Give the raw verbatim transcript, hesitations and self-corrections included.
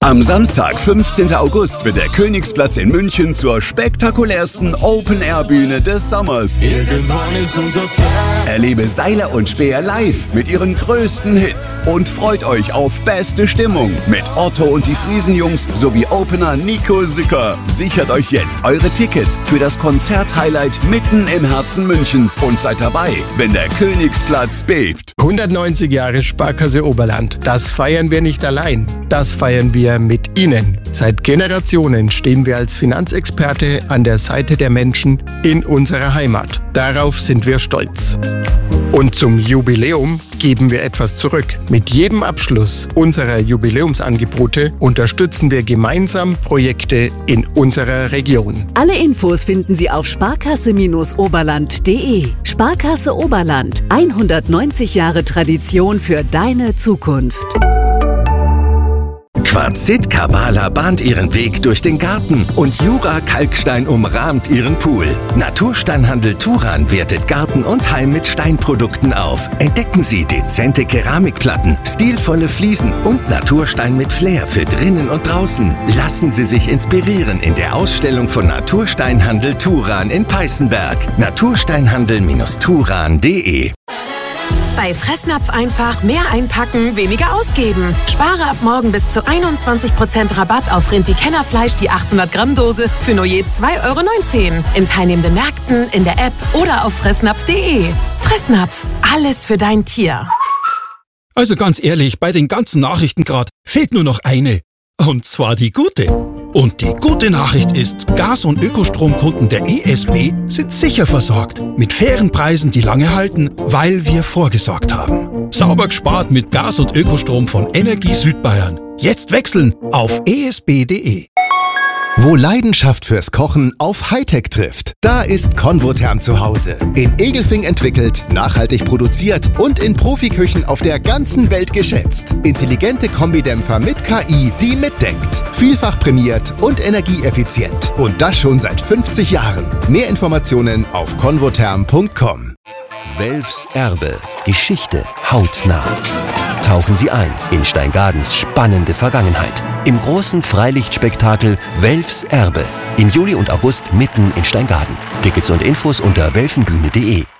Am Samstag, fünfzehnten August, wird der Königsplatz in München zur spektakulärsten Open-Air-Bühne des Sommers. Irgendwann ist unser Zeit. Erlebe Seiler und Speer live mit ihren größten Hits und freut euch auf beste Stimmung mit Otto und die Friesenjungs sowie Opener Nico Sücker. Sichert euch jetzt eure Tickets für das Konzert-Highlight mitten im Herzen Münchens und seid dabei, wenn der Königsplatz bebt. hundertneunzig Jahre Sparkasse Oberland. Das feiern wir nicht allein. Das feiern wir mit Ihnen. Seit Generationen stehen wir als Finanzexperte an der Seite der Menschen in unserer Heimat. Darauf sind wir stolz. Und zum Jubiläum geben wir etwas zurück. Mit jedem Abschluss unserer Jubiläumsangebote unterstützen wir gemeinsam Projekte in unserer Region. Alle Infos finden Sie auf sparkasse Oberland punkt de. Sparkasse Oberland. hundertneunzig Jahre Tradition für deine Zukunft. Quarzit Kabala bahnt ihren Weg durch den Garten und Jura Kalkstein umrahmt ihren Pool. Natursteinhandel Turan wertet Garten und Heim mit Steinprodukten auf. Entdecken Sie dezente Keramikplatten, stilvolle Fliesen und Naturstein mit Flair für drinnen und draußen. Lassen Sie sich inspirieren in der Ausstellung von Natursteinhandel Turan in Peißenberg. natursteinhandel Turan punkt de. Bei Fressnapf einfach mehr einpacken, weniger ausgeben. Spare ab morgen bis zu einundzwanzig Prozent Rabatt auf Rinti-Kennerfleisch, die achthundert Gramm Dose für nur je zwei Euro neunzehn. In teilnehmenden Märkten, in der App oder auf fressnapf punkt de. Fressnapf, alles für dein Tier. Also ganz ehrlich, bei den ganzen Nachrichten gerade fehlt nur noch eine. Und zwar die gute. Und die gute Nachricht ist, Gas- und Ökostromkunden der E S B sind sicher versorgt. Mit fairen Preisen, die lange halten, weil wir vorgesorgt haben. Sauber gespart mit Gas- und Ökostrom von Energie Südbayern. Jetzt wechseln auf e s b punkt de. Wo Leidenschaft fürs Kochen auf Hightech trifft, da ist Convotherm zu Hause. In Egelfing entwickelt, nachhaltig produziert und in Profiküchen auf der ganzen Welt geschätzt. Intelligente Kombidämpfer mit K I, die mitdenkt. Vielfach prämiert und energieeffizient. Und das schon seit fünfzig Jahren. Mehr Informationen auf convotherm punkt com. Welfs Erbe. Geschichte hautnah. Tauchen Sie ein in Steingadens spannende Vergangenheit. Im großen Freilichtspektakel Welfs Erbe. Im Juli und August mitten in Steingaden. Tickets und Infos unter welfenbühne punkt de.